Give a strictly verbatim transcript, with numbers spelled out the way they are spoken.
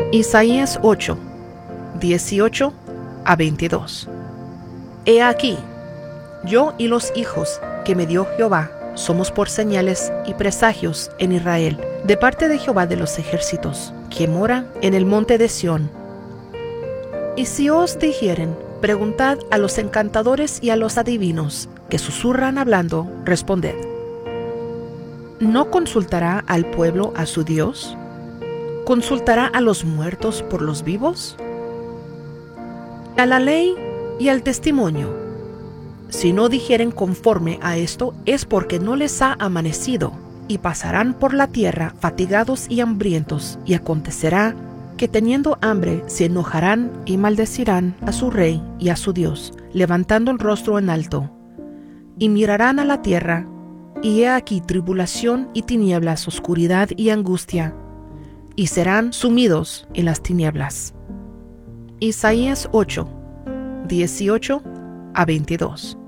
Isaías ocho, dieciocho a veintidós. He aquí, yo y los hijos que me dio Jehová somos por señales y presagios en Israel, de parte de Jehová de los ejércitos, que mora en el monte de Sión. Y si os dijeren, preguntad a los encantadores y a los adivinos, que susurran hablando, responded. ¿No consultará al pueblo a su Dios? ¿Consultará a los muertos por los vivos? A la ley y al testimonio. Si no dijeren conforme a esto, es porque no les ha amanecido, y pasarán por la tierra fatigados y hambrientos, y acontecerá que teniendo hambre se enojarán y maldecirán a su rey y a su Dios, levantando el rostro en alto, y mirarán a la tierra, y he aquí tribulación y tinieblas, oscuridad y angustia, y serán sumidos en las tinieblas. Isaías ocho, dieciocho a veintidós.